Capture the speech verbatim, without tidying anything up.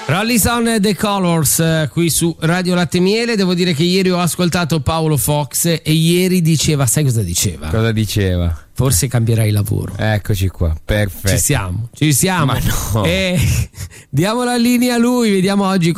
Rollison The Colors qui su Radio Latte Miele. Devo dire che ieri ho ascoltato Paolo Fox e ieri diceva, sai cosa diceva? Cosa diceva? Forse cambierai lavoro. Eccoci qua, perfetto. Ci siamo, ci siamo. Ma no. E diamo la linea a lui, vediamo oggi